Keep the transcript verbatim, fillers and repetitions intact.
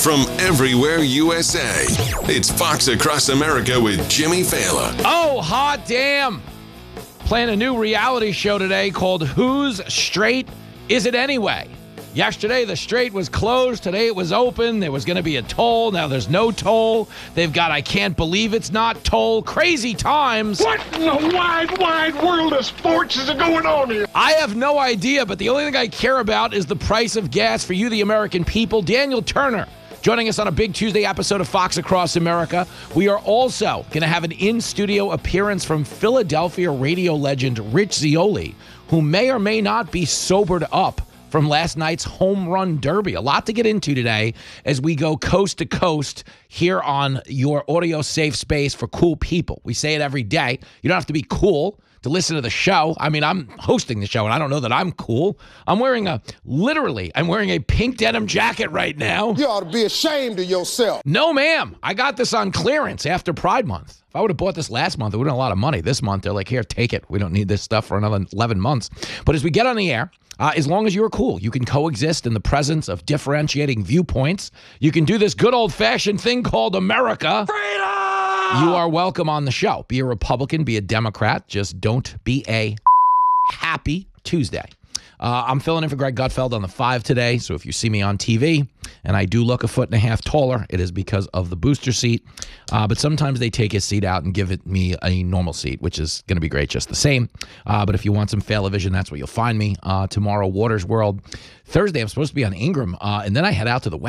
from everywhere U S A. It's Fox Across America with Jimmy Fallon. Oh, hot damn. Playing a new reality show today called Whose Straight Is It Anyway? Yesterday, the straight was closed. Today, it was open. There was going to be a toll. Now there's no toll. They've got I Can't Believe It's Not toll. Crazy times. What in the wide, wide world of sports is going on here? I have no idea, but the only thing I care about is the price of gas for you, the American people. Daniel Turner joining us on a big Tuesday episode of Fox Across America. We are also going to have an in-studio appearance from Philadelphia radio legend Rich Zeoli, who may or may not be sobered up from last night's home run derby. A lot to get into today as we go coast to coast here on your audio safe space for cool people. We say it every day. You don't have to be cool to listen to the show. I mean, I'm hosting the show, and I don't know that I'm cool. I'm wearing a, literally, I'm wearing a pink denim jacket right now. You ought to be ashamed of yourself. No, ma'am. I got this on clearance after Pride Month. If I would have bought this last month, it would have been a lot of money. This month, they're like, here, take it. We don't need this stuff for another eleven months. But as we get on the air, uh, as long as you're cool, you can coexist in the presence of differentiating viewpoints. You can do this good old-fashioned thing called America. Freedom! You are welcome on the show. Be a Republican, be a Democrat. Just don't be a happy Tuesday. Uh, I'm filling in for Greg Gutfeld on the five today, so if you see me on T V and I do look a foot and a half taller, it is because of the booster seat. Uh, but sometimes they take his seat out and give it me a normal seat, which is going to be great just the same. Uh, but if you want some Failavision, that's where you'll find me. Uh, tomorrow, Waters World. Thursday, I'm supposed to be on Ingram, uh, and then I head out to the